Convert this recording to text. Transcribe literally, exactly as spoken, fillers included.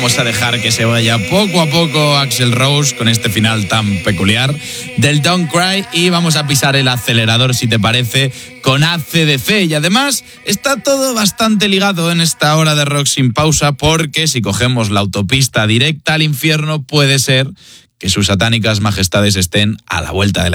vamos a dejar que se vaya poco a poco Axl Rose con este final tan peculiar del Don't Cry y vamos a pisar el acelerador, si te parece, con A C D C. Y además está todo bastante ligado en esta hora de rock sin pausa, porque si cogemos la autopista directa al infierno puede ser que sus satánicas majestades estén a la vuelta de la